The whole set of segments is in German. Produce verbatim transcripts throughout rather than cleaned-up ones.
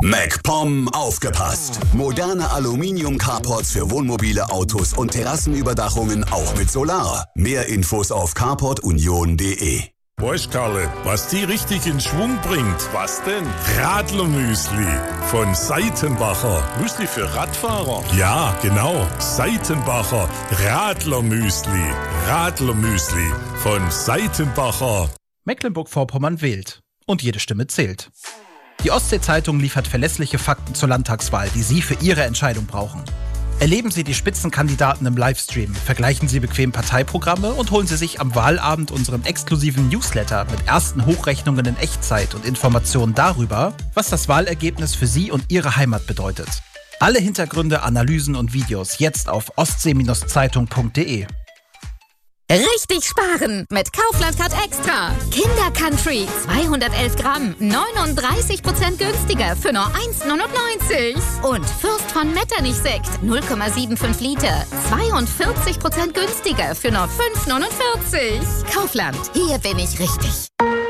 MacPom aufgepasst! Moderne Aluminium-Carports für Wohnmobile, Autos und Terrassenüberdachungen auch mit Solar. Mehr Infos auf carport union punkt de. Weißt Karle, was die richtig in Schwung bringt? Was denn? Radlermüsli von Seitenbacher. Müsli für Radfahrer? Ja, genau. Seitenbacher Radlermüsli. Radlermüsli von Seitenbacher. Mecklenburg-Vorpommern wählt. Und jede Stimme zählt. Die Ostsee-Zeitung liefert verlässliche Fakten zur Landtagswahl, die Sie für Ihre Entscheidung brauchen. Erleben Sie die Spitzenkandidaten im Livestream, vergleichen Sie bequem Parteiprogramme und holen Sie sich am Wahlabend unseren exklusiven Newsletter mit ersten Hochrechnungen in Echtzeit und Informationen darüber, was das Wahlergebnis für Sie und Ihre Heimat bedeutet. Alle Hintergründe, Analysen und Videos jetzt auf ostsee Zeitung punkt de. Richtig sparen mit Kaufland Card Extra. Kinder Country zweihundertelf Gramm, neununddreißig Prozent günstiger für nur eins Komma neunundneunzig. Und Fürst von Metternich Sekt null Komma fünfundsiebzig Liter, zweiundvierzig Prozent günstiger für nur fünf Komma neunundvierzig. Kaufland, hier bin ich richtig.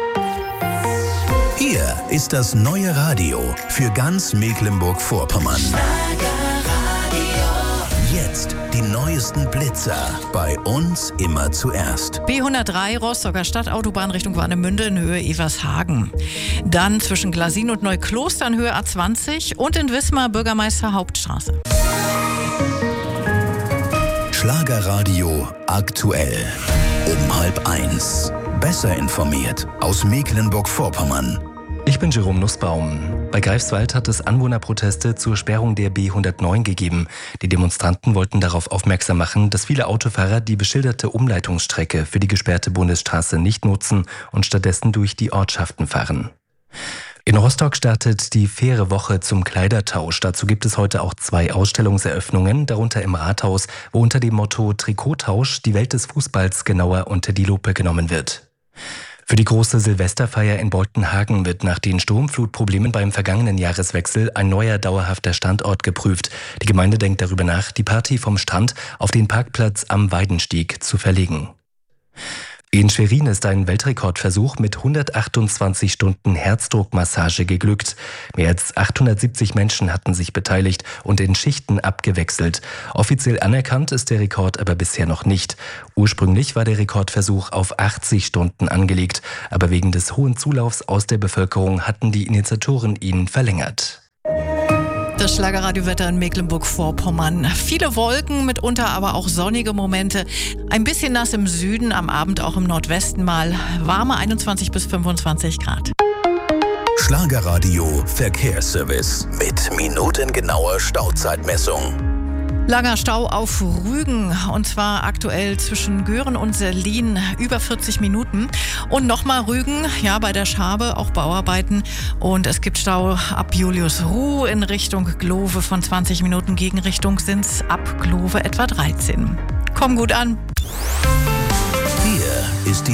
Hier ist das neue Radio für ganz Mecklenburg-Vorpommern. Jetzt die neuesten Blitzer. Bei uns immer zuerst. B hundertdrei Rostocker Stadtautobahn Richtung Warnemünde in Höhe Evershagen. Dann zwischen Glasin und Neukloster in Höhe A zwanzig und in Wismar Bürgermeister Hauptstraße. Schlagerradio aktuell. Um halb eins. Besser informiert aus Mecklenburg-Vorpommern. Ich bin Jerome Nussbaum. Bei Greifswald hat es Anwohnerproteste zur Sperrung der B hundertneun gegeben. Die Demonstranten wollten darauf aufmerksam machen, dass viele Autofahrer die beschilderte Umleitungsstrecke für die gesperrte Bundesstraße nicht nutzen und stattdessen durch die Ortschaften fahren. In Rostock startet die faire Woche zum Kleidertausch. Dazu gibt es heute auch zwei Ausstellungseröffnungen, darunter im Rathaus, wo unter dem Motto Trikottausch die Welt des Fußballs genauer unter die Lupe genommen wird. Für die große Silvesterfeier in Boltenhagen wird nach den Sturmflutproblemen beim vergangenen Jahreswechsel ein neuer dauerhafter Standort geprüft. Die Gemeinde denkt darüber nach, die Party vom Strand auf den Parkplatz am Weidenstieg zu verlegen. In Schwerin ist ein Weltrekordversuch mit hundertachtundzwanzig Stunden Herzdruckmassage geglückt. Mehr als achthundertsiebzig Menschen hatten sich beteiligt und in Schichten abgewechselt. Offiziell anerkannt ist der Rekord aber bisher noch nicht. Ursprünglich war der Rekordversuch auf achtzig Stunden angelegt, aber wegen des hohen Zulaufs aus der Bevölkerung hatten die Initiatoren ihn verlängert. Das Schlagerradiowetter in Mecklenburg-Vorpommern. Viele Wolken, mitunter aber auch sonnige Momente. Ein bisschen nass im Süden, am Abend auch im Nordwesten mal. Warme einundzwanzig bis fünfundzwanzig Grad. Schlagerradio Verkehrsservice mit minutengenauer Stauzeitmessung. Langer Stau auf Rügen, und zwar aktuell zwischen Göhren und Serlin über vierzig Minuten. Und nochmal Rügen, ja, bei der Schabe auch Bauarbeiten. Und es gibt Stau ab Juliusruh in Richtung Glove von zwanzig Minuten. Gegenrichtung sind's ab Glove etwa dreizehn. Komm gut an. Hier ist die